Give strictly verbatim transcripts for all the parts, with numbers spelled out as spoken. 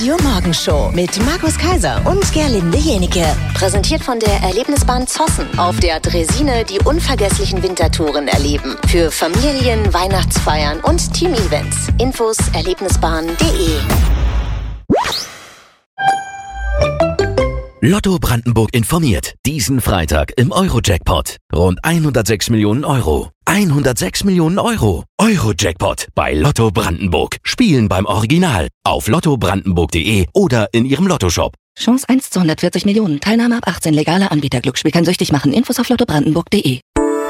Radio Morgenshow mit Markus Kaiser und Gerlinde Jenike. Präsentiert von der Erlebnisbahn Zossen. Auf der Draisine die unvergesslichen Wintertouren erleben. Für Familien, Weihnachtsfeiern und Team-Events. Infos erlebnisbahn punkt de. Lotto Brandenburg informiert. Diesen Freitag im Euro-Jackpot. Rund hundertsechs Millionen Euro. hundertsechs Millionen Euro. Euro-Jackpot bei Lotto Brandenburg. Spielen beim Original. Auf lotto brandenburg punkt de oder in Ihrem Lottoshop. Chance eins zu hundertvierzig Millionen. Teilnahme ab achtzehn. Legaler Anbieter. Glücksspiel kann süchtig machen. Infos auf lotto brandenburg punkt de.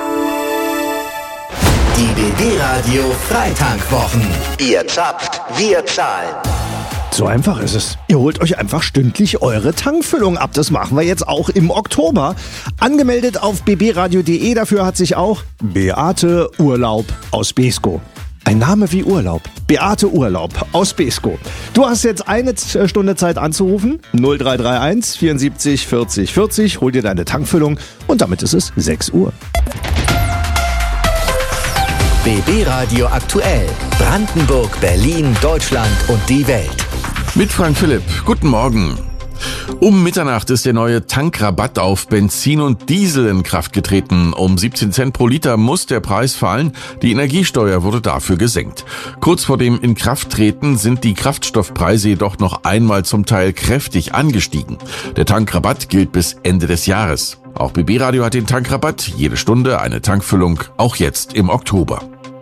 Die B B-Radio Freitankwochen. Ihr zapft, wir zahlen. So einfach ist es. Ihr holt euch einfach stündlich eure Tankfüllung ab. Das machen wir jetzt auch im Oktober. Angemeldet auf b b radio punkt de. Dafür hat sich auch Beate Urlaub aus Beeskow. Ein Name wie Urlaub. Beate Urlaub aus Beeskow. Du hast jetzt eine Stunde Zeit anzurufen. null drei drei eins vierundsiebzig vierzig vierzig. Hol dir deine Tankfüllung und damit ist es sechs Uhr. B B-Radio aktuell. Brandenburg, Berlin, Deutschland und die Welt. Mit Frank Philipp. Guten Morgen. Um Mitternacht ist der neue Tankrabatt auf Benzin und Diesel in Kraft getreten. Um siebzehn Cent pro Liter muss der Preis fallen. Die Energiesteuer wurde dafür gesenkt. Kurz vor dem Inkrafttreten sind die Kraftstoffpreise jedoch noch einmal zum Teil kräftig angestiegen. Der Tankrabatt gilt bis Ende des Jahres. Auch B B-Radio hat den Tankrabatt. Jede Stunde eine Tankfüllung, auch jetzt im Oktober.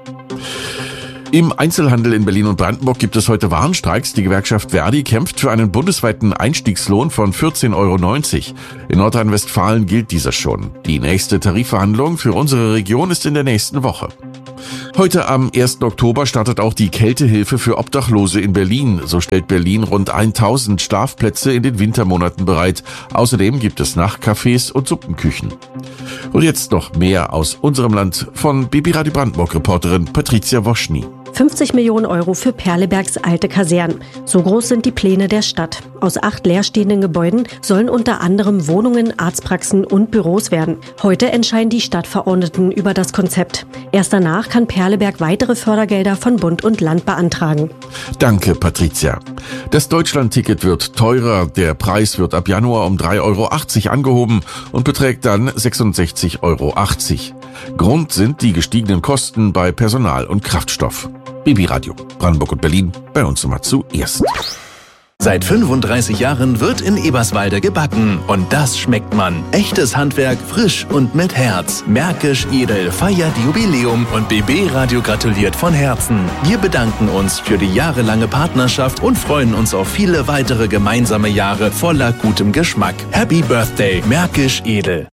Im Einzelhandel in Berlin und Brandenburg gibt es heute Warnstreiks. Die Gewerkschaft Verdi kämpft für einen bundesweiten Einstiegslohn von vierzehn Euro neunzig. In Nordrhein-Westfalen gilt dieser schon. Die nächste Tarifverhandlung für unsere Region ist in der nächsten Woche. Heute am ersten Oktober startet auch die Kältehilfe für Obdachlose in Berlin. So stellt Berlin rund tausend Schlafplätze in den Wintermonaten bereit. Außerdem gibt es Nachtcafés und Suppenküchen. Und jetzt noch mehr aus unserem Land von B B-Radio Brandenburg-Reporterin Patricia Woschny. fünfzig Millionen Euro für Perlebergs alte Kasernen. So groß sind die Pläne der Stadt. Aus acht leerstehenden Gebäuden sollen unter anderem Wohnungen, Arztpraxen und Büros werden. Heute entscheiden die Stadtverordneten über das Konzept. Erst danach kann Perleberg weitere Fördergelder von Bund und Land beantragen. Danke, Patricia. Das Deutschland-Ticket wird teurer. Der Preis wird ab Januar um drei Euro achtzig angehoben und beträgt dann sechsundsechzig Euro achtzig. Grund sind die gestiegenen Kosten bei Personal und Kraftstoff. B B-Radio, Brandenburg und Berlin, bei uns immer zuerst. Seit fünfunddreißig Jahren wird in Eberswalde gebacken. Und das schmeckt man. Echtes Handwerk, frisch und mit Herz. Märkisch Edel feiert Jubiläum und B B-Radio gratuliert von Herzen. Wir bedanken uns für die jahrelange Partnerschaft und freuen uns auf viele weitere gemeinsame Jahre voller gutem Geschmack. Happy Birthday, Märkisch Edel.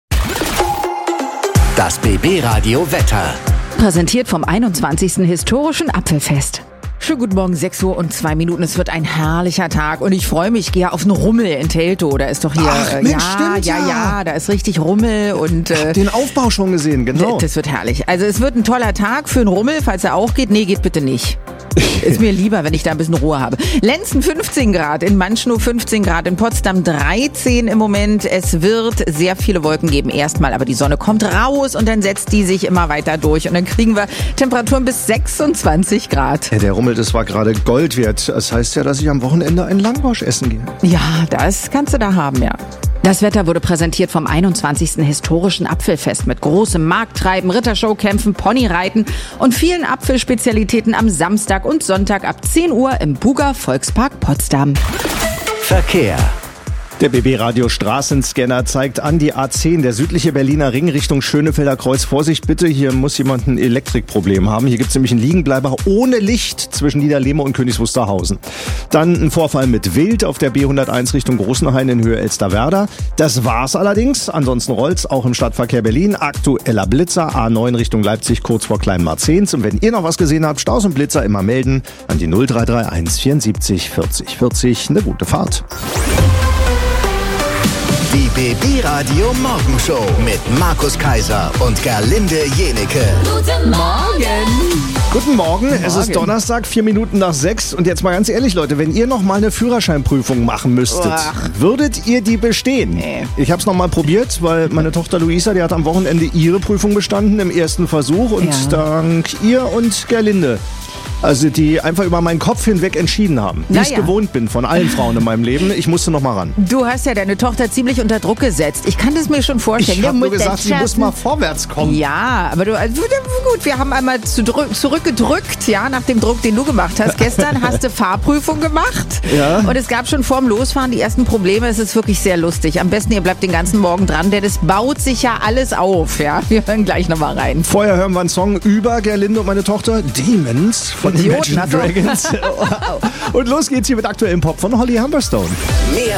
Das B B-Radio Wetter. Präsentiert vom einundzwanzigsten Historischen Apfelfest. Schönen guten Morgen, sechs Uhr und zwei Minuten. Es wird ein herrlicher Tag und ich freue mich, ich gehe auf einen Rummel in Teltow. Da ist doch hier, Ach, äh, Mensch, ja, stimmt, ja, ja. ja, da ist richtig Rummel und äh, Den Aufbau schon gesehen, genau. das wird herrlich. Also es wird ein toller Tag für einen Rummel, falls er auch geht. Nee, geht bitte nicht. Ist mir lieber, wenn ich da ein bisschen Ruhe habe. Lenzen fünfzehn Grad, in Manschnow fünfzehn Grad, in Potsdam dreizehn im Moment. Es wird sehr viele Wolken geben erstmal, aber die Sonne kommt raus und dann setzt die sich immer weiter durch. Und dann kriegen wir Temperaturen bis sechsundzwanzig Grad. Ja, der Rummel, das war gerade Gold wert. Das heißt ja, dass ich am Wochenende einen Langwasch essen gehe. Ja, das kannst du da haben, ja. Das Wetter wurde präsentiert vom einundzwanzigsten Historischen Apfelfest mit großem Markttreiben, Rittershowkämpfen, Ponyreiten und vielen Apfelspezialitäten am Samstag und Sonntag ab zehn Uhr im Buga Volkspark Potsdam. Verkehr. Der B B-Radio Straßenscanner zeigt an die A zehn, der südliche Berliner Ring Richtung Schönefelder Kreuz. Vorsicht bitte, hier muss jemand ein Elektrikproblem haben. Hier gibt es nämlich einen Liegenbleiber ohne Licht zwischen Niederlehme und Königs Wusterhausen. Dann ein Vorfall mit Wild auf der B hunderteins Richtung Großenhain in Höhe Elsterwerda. Das war's allerdings. Ansonsten rollt's auch im Stadtverkehr Berlin. Aktueller Blitzer, A neun Richtung Leipzig kurz vor Kleinmarzehns. Und wenn ihr noch was gesehen habt, Staus und Blitzer immer melden an die null drei drei eins vierundsiebzig vierzig vierzig. Eine gute Fahrt. Die B B-Radio Morgenshow mit Markus Kaiser und Gerlinde Jenike. Guten Morgen. Guten Morgen, es ist Donnerstag, vier Minuten nach sechs. Und jetzt mal ganz ehrlich, Leute, wenn ihr noch mal eine Führerscheinprüfung machen müsstet, Ach. würdet ihr die bestehen? Nee. Ich habe es noch mal probiert, weil meine Tochter Luisa, die hat am Wochenende ihre Prüfung bestanden im ersten Versuch. Und Ja. dank ihr und Gerlinde Also die einfach über meinen Kopf hinweg entschieden haben. Wie Na ich es ja. gewohnt bin von allen Frauen in meinem Leben. Ich musste noch mal ran. Du hast ja deine Tochter ziemlich unter Druck gesetzt. Ich kann das mir schon vorstellen. Ich habe Ja, nur muss gesagt, das sie muss schaffen. mal vorwärts kommen. Ja, aber du, also, gut, wir haben einmal zurück, zurückgedrückt, ja, nach dem Druck, den du gemacht hast. Gestern hast du Fahrprüfung gemacht. Ja. Und es gab schon vorm Losfahren die ersten Probleme. Es ist wirklich sehr lustig. Am besten, ihr bleibt den ganzen Morgen dran, denn es baut sich ja alles auf, ja. Wir hören gleich nochmal rein. Vorher hören wir einen Song über Gerlinde und meine Tochter, Demons von Idioten, Imagine ach so. Dragons. Und los geht's hier mit aktuellem Pop von Holly Humberstone. Mehr